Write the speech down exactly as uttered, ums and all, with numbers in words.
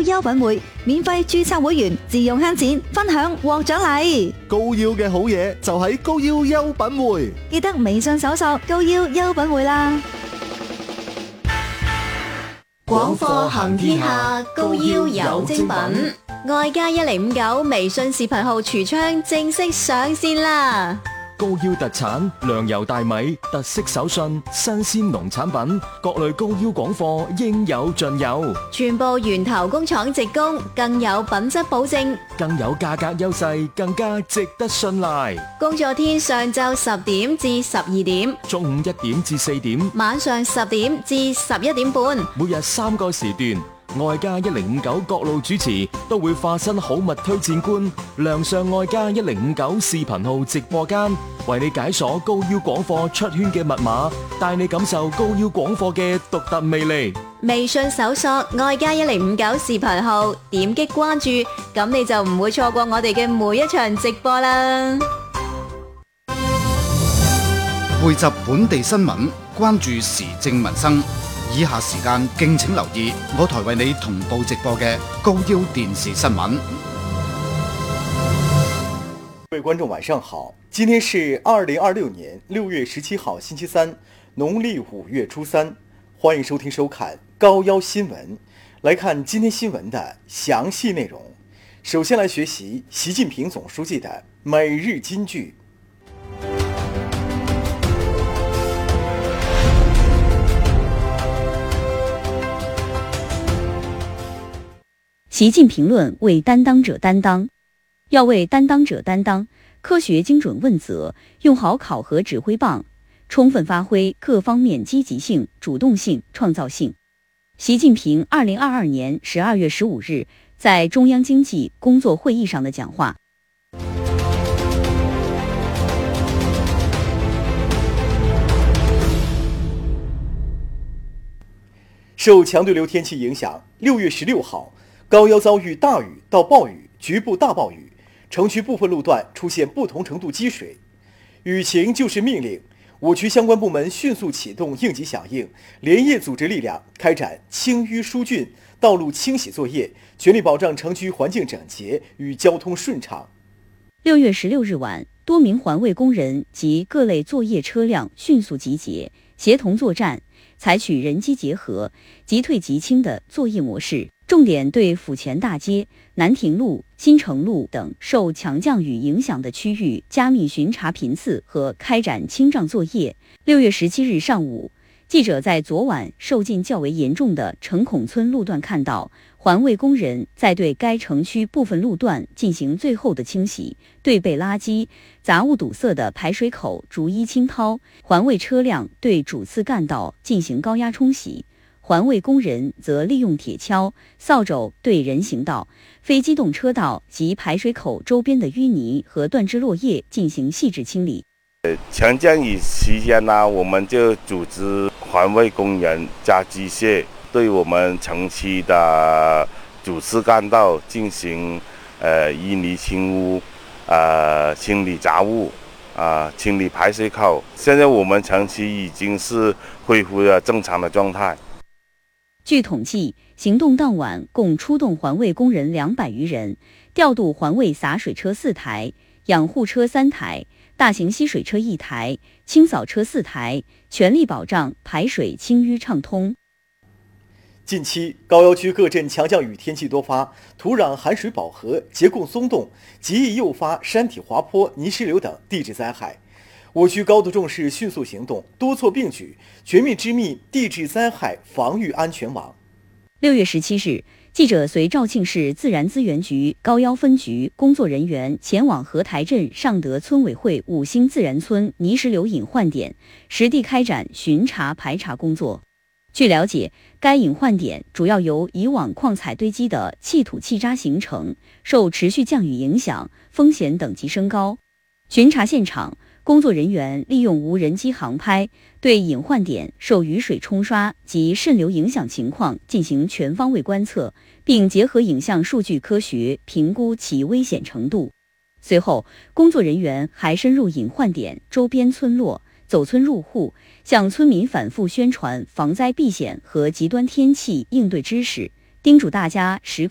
腰優品會，免費註冊會員，自用慳錢，分享獲獎勵。 高腰嘅好嘢就喺高腰優品會， 記得微信搜索高腰優品會啦。 廣貨行天下，高腰有精品。愛家一零五九微信視頻號櫥窗正式上線啦！ 高腰特產糧油大米、特色手信、新鮮農產品，各類高腰廣貨應有盡有， 全部源頭工廠直供，更有品質保證， 更有價格優勢，更加值得信賴。 工作天上晝十點至十二點， 中午一點至四點， 晚上十點至十一點半， 每日三個時段。愛家一零五九各路主持都會化身好物推薦官，亮相愛家一零五九視頻號直播間，為你解鎖高腰廣貨出圈嘅密碼，帶你感受高腰廣貨嘅獨特魅力。 微信搜索愛家一零五九視頻號，點擊關注，咁你就唔會錯過我哋嘅每一場直播啦。 匯集本地新聞，關注時政民生。以下時間敬請留意我台為你同步直播嘅高腰電視新聞。 各位觀眾晚上好，今天是二零二六年六月十七號星期三，農曆五月初三，歡迎收聽收看高腰新聞。來看今天新聞的詳細內容。首先來學習習近平總書記的每日金句。 習近平論為擔當者擔當，要為擔當者擔當，科學精準問責，用好考核指揮棒，充分發揮各方面積極性、主動性、創造性。習近平二零二二年十二月十五日在中央經濟工作會議上的講話。 受強對流天氣影響，六月十六號高腰遭遇大雨到暴雨，局部大暴雨，城區部分路段出現不同程度積水。雨情就是命令，我區相關部門迅速啟動應急響應，連夜組織力量開展清淤疏浚、道路清洗作業，全力保障城區環境整潔與交通順暢。 六月十六日晚，多名環衛工人及各類作業車輛迅速集結，協同作戰，採取人機結合、即退即清的作業模式，重點對府前大街、南亭路、新城路等受強降雨影響的區域加密巡查頻次和開展清障作業。六月十七日上午，記者在昨晚受浸較為嚴重的城孔村路段看到，環衛工人在對該城區部分路段進行最後的清洗，對被垃圾、雜物堵塞的排水口逐一清掏，環衛車輛對主次幹道進行高壓沖洗。環衛工人則利用鐵鍬、掃帚對人行道、非機動車道及排水口周邊的淤泥和斷枝落葉進行細緻清理。 強降雨期間呢，我們就組織環衛工人加機械，對我們城區的主次幹道進行呃淤泥清污，呃清理雜物，啊、呃、清理排水口。現在我們城區已經是恢復了正常的狀態。 據統計，行動當晚共出動環衛工人兩百餘人，調度環衛灑水車四台、養護車三台、大型吸水車一台、清掃車四台，全力保障排水清淤暢通。 近期高腰區各鎮強降雨天氣多發，土壤含水飽和、結構鬆動，極易誘發山體滑坡、泥石流等地質災害。我區高度重視迅速行動，多措並舉，全面織密地質災害防禦安全網。 六月十七日，記者隨肇慶市自然資源局高腰分局工作人員前往河台鎮尚德村委會五星自然村泥石流隱患點，實地開展巡查排查工作。據了解，該隱患點主要由以往礦採堆積的氣土氣渣形成，受持續降雨影響，風險等級升高。巡查現場，工作人員利用無人機航拍，對隱患點受雨水沖刷及滲流影響情況進行全方位觀測，並結合影像數據科學評估其危險程度。隨後，工作人員還深入隱患點周邊村落，走村入戶，向村民反覆宣傳防災避險和極端天氣應對知識，叮囑大家時刻